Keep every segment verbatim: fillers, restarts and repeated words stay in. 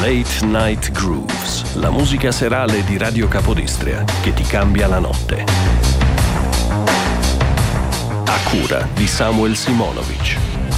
Late Night Grooves, la musica serale di Radio Capodistria che ti cambia la notte. A cura di Samuel Simonovic.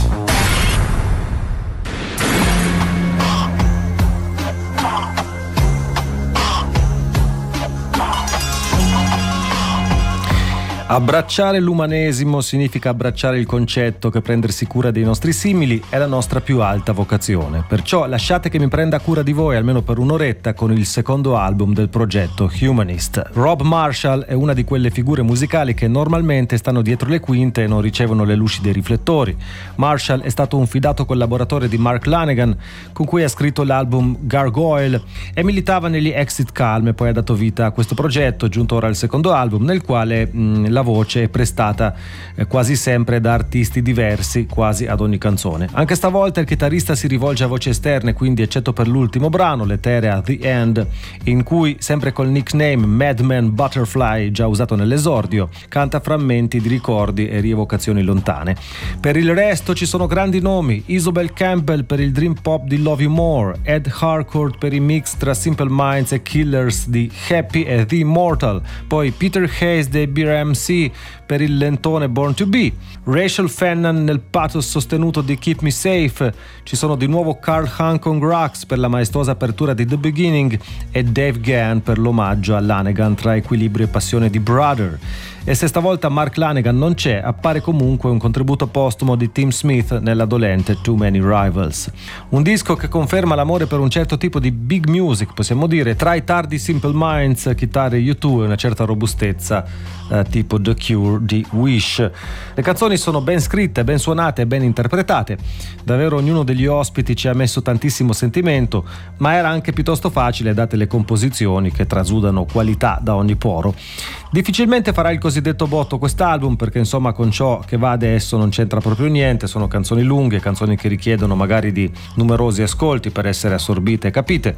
Abbracciare l'umanesimo significa abbracciare il concetto che prendersi cura dei nostri simili è la nostra più alta vocazione. Perciò lasciate che mi prenda cura di voi almeno per un'oretta con il secondo album del progetto Humanist. Rob Marshall è una di quelle figure musicali che normalmente stanno dietro le quinte e non ricevono le luci dei riflettori. Marshall è stato un fidato collaboratore di Mark Lanegan, con cui ha scritto l'album Gargoyle, e militava negli Exit Calm, e poi ha dato vita a questo progetto, giunto ora al secondo album, nel quale mh, la voce è prestata eh, quasi sempre da artisti diversi, quasi ad ogni canzone. Anche stavolta il chitarrista si rivolge a voci esterne, quindi eccetto per l'ultimo brano, l'eterea The End, in cui, sempre col nickname Madman Butterfly, già usato nell'esordio, canta frammenti di ricordi e rievocazioni lontane. Per il resto ci sono grandi nomi: Isobel Campbell per il dream pop di Love You More, Ed Harcourt per i mix tra Simple Minds e Killers di Happy e The Immortal, poi Peter Hayes dei B R M C per il lentone Born to Be, Rachel Fennan nel pathos sostenuto di Keep Me Safe, ci sono di nuovo Carl Hancock Rocks per la maestosa apertura di The Beginning e Dave Gahan per l'omaggio a Lanegan tra equilibrio e passione di Brother. E se stavolta Mark Lanegan non c'è, appare comunque un contributo postumo di Tim Smith nella dolente Too Many Rivals. Un disco che conferma l'amore per un certo tipo di big music, possiamo dire, tra i tardi Simple Minds, chitarre U due e una certa robustezza eh, tipo The Cure di Wish. Le canzoni sono ben scritte, ben suonate e ben interpretate. Davvero ognuno degli ospiti ci ha messo tantissimo sentimento, ma era anche piuttosto facile date le composizioni che trasudano qualità da ogni poro. Difficilmente farà il cosiddetto botto quest'album, perché insomma con ciò che va adesso non c'entra proprio niente. Sono canzoni lunghe, canzoni che richiedono magari di numerosi ascolti per essere assorbite e capite,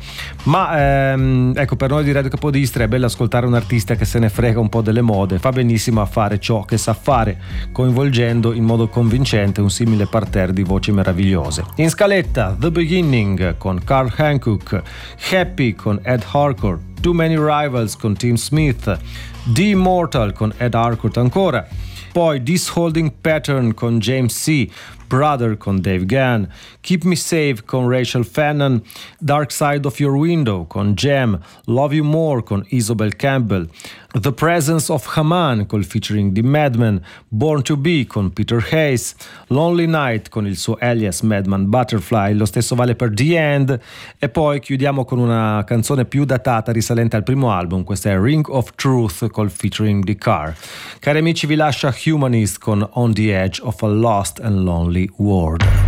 ma ehm, ecco, per noi di Radio Capodistria è bello ascoltare un artista che se ne frega un po' delle mode, fa benissimo a fare ciò che sa fare, coinvolgendo in modo convincente un simile parterre di voci meravigliose. In scaletta The Beginning con Carl Hancock, Happy con Ed Harcourt, Too Many Rivals con Tim Smith, The Immortal con Ed Harcourt ancora, poi This Holding Pattern con James C., Brother con Dave Gahan, Keep Me Safe con Rachel Fennan, Dark Side of Your Window con Jam, Love You More con Isobel Campbell, The Presence of Haman col featuring di Madman, Born to Be con Peter Hayes, Lonely Night con il suo alias Madman Butterfly, lo stesso vale per The End, e poi chiudiamo con una canzone più datata risalente al primo album, questa è Ring of Truth col featuring di Carr. Cari amici, vi lascia Humanist con On the Edge of a Lost and Lonely World.